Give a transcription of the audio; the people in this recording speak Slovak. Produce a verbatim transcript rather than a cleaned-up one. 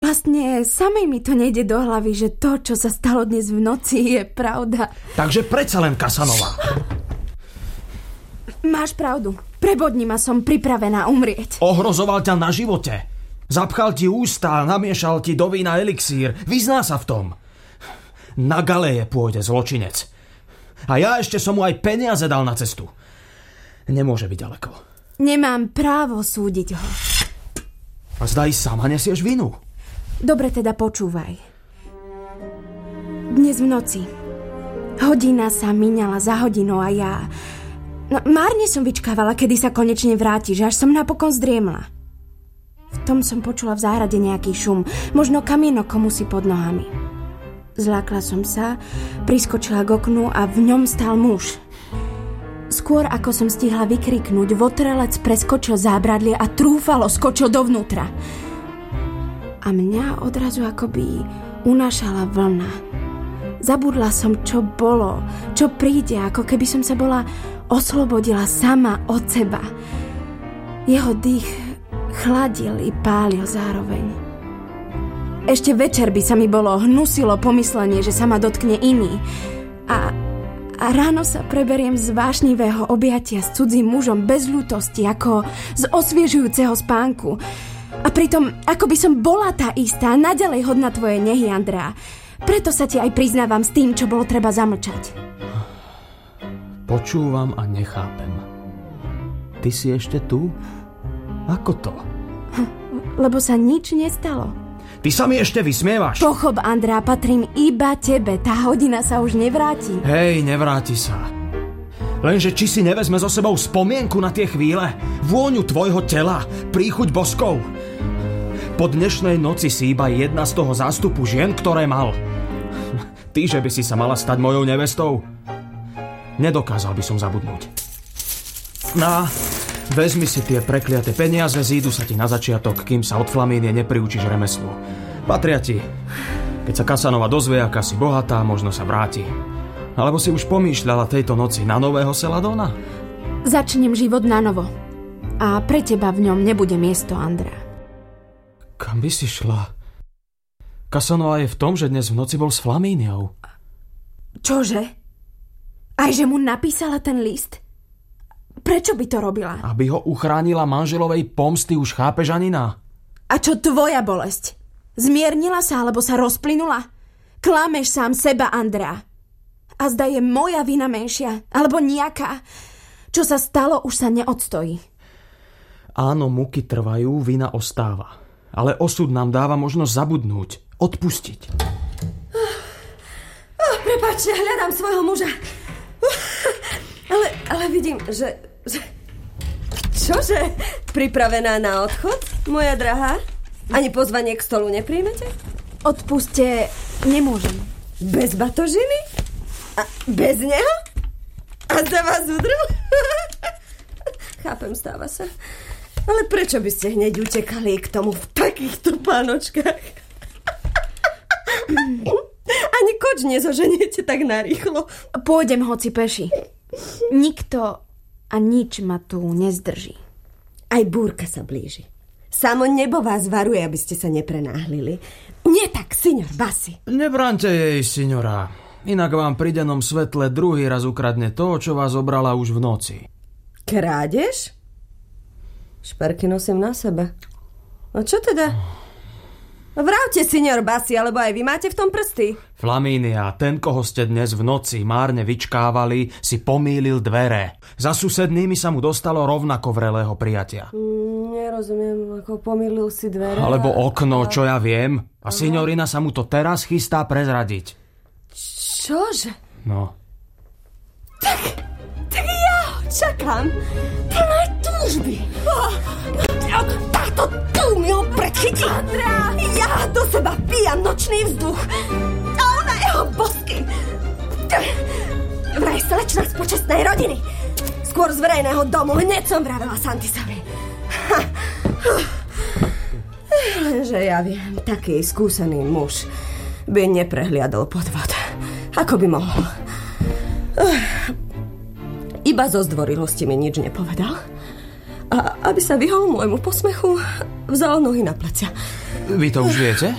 Vlastne samej mi to nejde do hlavy, že to, čo sa stalo dnes v noci, je pravda. Takže predsa len Casanova. Máš pravdu. Prebodni ma, som pripravená umrieť. Ohrozoval ťa na živote. Zapchal ti ústa, namiešal ti do vína elixír. Vyzná sa v tom. Na galéje pôjde zločinec. A ja ešte som mu aj peniaze dal na cestu. Nemôže byť ďaleko. Nemám právo súdiť ho. A zdaj sama nesieš vinu. Dobre, teda počúvaj. Dnes v noci. Hodina sa míňala za hodinu a ja... No, márne som vyčkávala, kedy sa konečne vrátiš, až som napokon zdriemla. V tom som počula v záhrade nejaký šum, možno kamienok komusi pod nohami. Zlákla som sa, priskočila k oknu a v ňom stál muž. Skôr ako som stihla vykriknúť, votrelec preskočil zábradlie a trúfalo skočil dovnútra. A mňa odrazu akoby unášala vlna. Zabudla som, čo bolo, čo príde, ako keby som sa bola oslobodila sama od seba. Jeho dých chladil i pálil zároveň. Ešte večer by sa mi bolo hnusilo pomyslenie, že sa ma dotkne iný. A, a ráno sa preberiem z vášnivého objatia s cudzím mužom bez ľútosti, ako z osviežujúceho spánku. A pritom, ako by som bola tá istá, naďalej hodná tvoje nehy, Andrea. Preto sa ti aj priznávam s tým, čo bolo treba zamlčať. Počúvam a nechápem. Ty si ešte tu? Ako to? Lebo sa nič nestalo. Ty sa mi ešte vysmievaš? Pochop, Andrea, patrím iba tebe. Tá hodina sa už nevráti. Hej, nevráti sa. Lenže či si nevezme so sebou spomienku na tie chvíle? Vôňu tvojho tela, príchuť boskov. Po dnešnej noci si iba jedna z toho zástupu žien, ktoré mal. Ty, že by si sa mala stať mojou nevestou? Nedokázal by som zabudnúť. No, vezmi si tie prekliaté peniaze, zídu sa ti na začiatok, kým sa od Flamínie nepriučíš remeslu. Patria ti. Keď sa Casanova dozvie, aká si bohatá, možno sa vráti. Alebo si už pomýšľala tejto noci na nového Celadóna? Začnem život na novo. A pre teba v ňom nebude miesto, Andrea. Kam by si šla? Casanova je v tom, že dnes v noci bol s Flamíniou. Čože? Aj že mu napísala ten list? Prečo by to robila? Aby ho uchránila manželovej pomsty, už chápeš, Anina? A čo tvoja bolesť? Zmiernila sa, alebo sa rozplynula? Klameš sám seba, Andrea. A zda je moja vina menšia, alebo nejaká. Čo sa stalo, už sa neodstojí. Áno, muky trvajú, vina ostáva. Ale osud nám dáva možnosť zabudnúť, odpustiť. Oh, oh, prepáčte, hľadám svojho muža. Ale, ale vidím, že, že... Čože? Pripravená na odchod, moja drahá? Ani pozvanie k stolu nepríjmete? Odpuste, nemôžem. Bez batožiny? A bez neho? A za vás udrel? Chápem, stáva sa. Ale prečo by ste hneď utekali k tomu v takýchto pánočkách? Ani koč nezoženiete tak narýchlo. Pôjdem hoci peši. Nikto a nič ma tu nezdrží. Aj búrka sa blíži. Samo nebo vás varuje, aby ste sa neprenáhlili. Nie tak, signor Bassi. Nebránte jej, signora. Inak vám pri dennom svetle druhý raz ukradne to, čo vás obrala už v noci. Krádež? Šperky nosím na sebe. No čo teda? Vravte, signor Bassi, alebo aj vy máte v tom prsty. Flamínia, ten, koho ste dnes v noci márne vyčkávali, si pomýlil dvere. Za susednými sa mu dostalo rovnako vrelého prijatia. Mm, nerozumiem, ako pomýlil si dvere. Alebo okno, čo ja viem. A signorina sa mu to teraz chystá prezradiť. Čože? No. Tak, tak ja ho čakám. Plné túžby. Oh, takto tu mi ho predchytí. Andrea, ja do seba pijam nočný vzduch. A ona jeho bosky. Vraj slečna z počestnej rodiny. Skôr z verejného domu. Hneď som vravela Santisovi. Lenže ja viem, taký skúsený muž by neprehliadol podvod. Ako by mohol? Iba zo zdvorilosti mi nič nepovedal. A aby sa vyhol môjmu posmechu, vzal nohy na plecia. Vy to už viete?